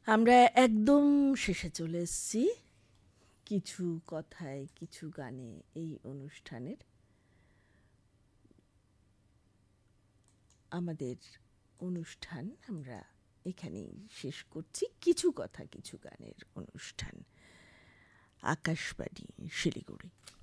আমরা একদম শেষে চলে এসেছি কিছু কথায় কিছু গানে এই অনুষ্ঠানের। আমাদের অনুষ্ঠান আমরা এখানেই শেষ করছি। কিছু কথা কিছু গানের অনুষ্ঠান, আকাশবাণী শিলিগুড়ি।